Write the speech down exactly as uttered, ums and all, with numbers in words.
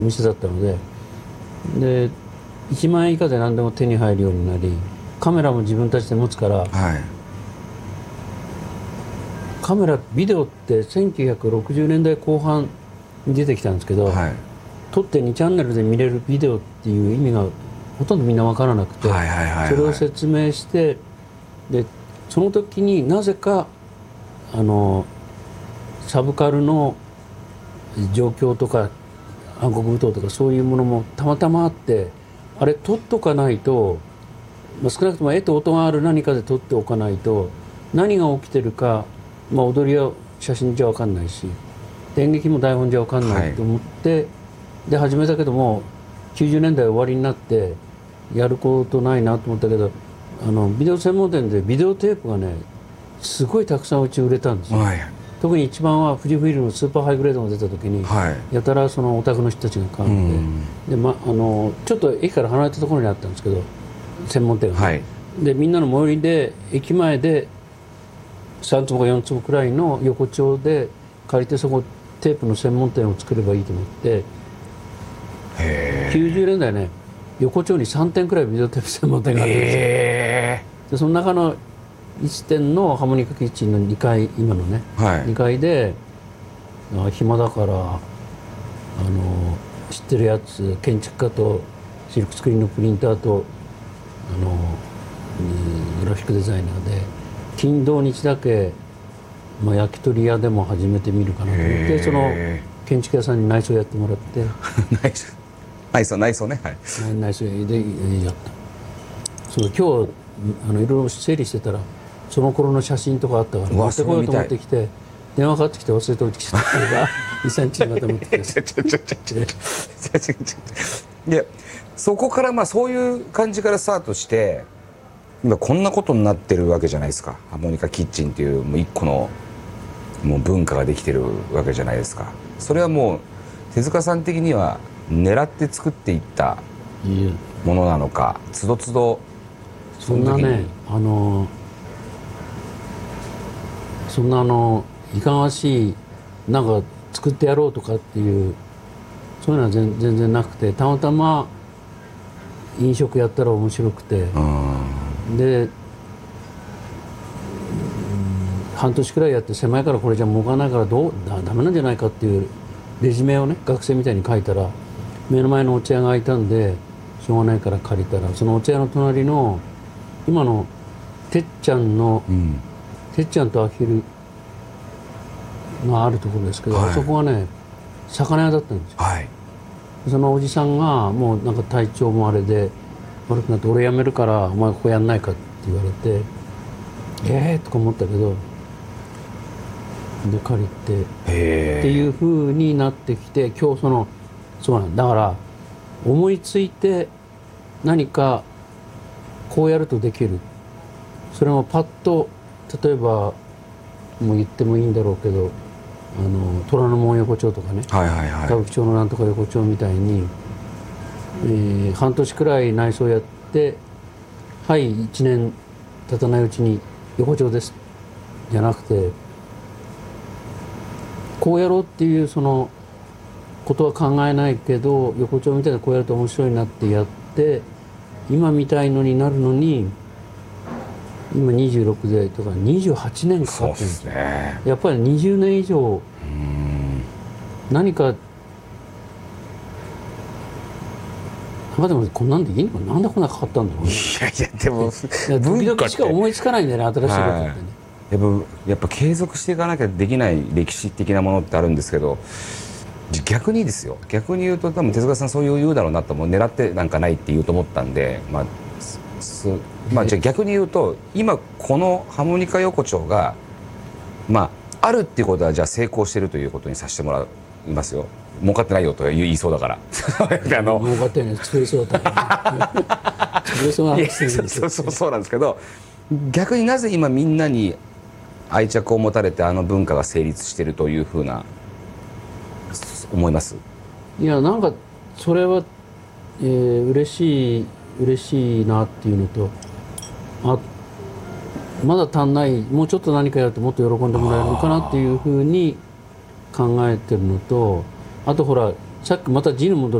店だったので、でいちまんえん以下で何でも手に入るようになり、カメラも自分たちで持つから、 はい、 カメラビデオってせんきゅうひゃくろくじゅうねんだいこう半に出てきたんですけど、 はい、 撮ってにチャンネルで見れるビデオっていう意味がほとんどみんな分からなくて、それを説明して、でその時になぜかあのサブカルの状況とか暗黒舞踏とかそういうものもたまたまあって、あれ撮っとかないと、まあ、少なくとも絵と音がある何かで撮っておかないと何が起きてるか、まあ、踊りは写真じゃ分かんないし演劇も台本じゃ分かんないと思って、はい、で始めたけどもきゅうじゅうねんだい終わりになってやることないなと思ったけど、あのビデオ専門店でビデオテープがねすごいたくさんうち売れたんですよ、はい、特に一番は富士フイルムのスーパーハイグレードが出た時に、はい、やたらそのお宅の人たちが買うんで、で、ま、あのちょっと駅から離れたところにあったんですけど専門店が、はい、でみんなの最寄りで駅前でさんつぼかよんつぼくらいの横丁で借りて、そこテープの専門店を作ればいいと思って、きゅうじゅうねんだいね横丁にさんてんくらいビデオテープ専門店があったんですよ。でその中のいちてんのハーモニカキッチンのにかい、今のね、はい、にかいであ暇だからあの知ってるやつ建築家とシルクスクリーンのプリンターとあの、うん、グラフィックデザイナーで金土日だけ、まあ、焼き鳥屋でも始めてみるかなと思って、その建築屋さんに内装やってもらって内装内装内装ね、はい、 内装でやった。そう今日あのいろいろ整理してたらその頃の写真とかあったから持ってこようと思ってきて、電話かかってきて忘れておいてきたからに、さんにちまた持ってきてでそこからまあそういう感じからスタートして今こんなことになってるわけじゃないですか。ハーモニカキッチンっていうもう一個のもう文化ができてるわけじゃないですか。それはもう手塚さん的には狙って作っていったものなのか、つどつどそんなね、あのそんなあのいかがわしいなんか作ってやろうとかっていうそういうのは全全然なくて、たまたま飲食やったら面白くて、で半年くらいやって狭いからこれじゃ儲かんないからどうだダメなんじゃないかっていうレジュメをね学生みたいに書いたら、目の前のお茶屋が開いたんでしょうがないから借りたら、そのお茶屋の隣の今のてっちゃんの、うん、てっちゃんとアヒルがあるところですけど、はい、そこがね魚屋だったんですよ、はい、そのおじさんがもうなんか体調もあれで悪くなって、俺辞めるからお前ここやんないかって言われて、ええー、とか思ったけどで借りてっていう風になってきて、今日そのそうなんだから思いついて何かこうやるとできる、それもパッと例えばもう言ってもいいんだろうけど、あの虎ノ門横丁とかね、はいはいはい、歌舞伎町のなんとか横丁みたいに、えー、半年くらい内装やってはいいちねん経たないうちに横丁ですじゃなくて、こうやろうっていうそのことは考えないけど横丁みたいなこうやると面白いなってやって今みたいのになるのに今にじゅうろくでとかにじゅうはちねんかかってるんですよ。やっぱりにじゅうねん以上何かまあでもこんなんでいいのかな、なんでこんなかかったんだろうね。いやいやでも時々しか思いつかないんだよね、新しいことってね、はい、やっぱやっぱ継続していかなきゃできない歴史的なものってあるんですけど、逆にですよ、逆に言うと多分手塚さんそういう言うだろうなと、もう狙ってなんかないって言うと思ったんで、まあまあ、じゃあ逆に言うと今このハーモニカ横丁がまああるっていうことはじゃあ成功してるということにさせてもらいますよ。儲かってないよと言いそうだからあの儲かってない作れそうだった作れそうなんですよ。 そうそうそうなんですけど、逆になぜ今みんなに愛着を持たれてあの文化が成立してるというふうな思います？ いやなんかそれは、えー、嬉しい嬉しいなっていうのと、あまだ足んない、もうちょっと何かやるともっと喜んでもらえるのかなっていうふうに考えてるのと、あとほらさっきまた字に戻る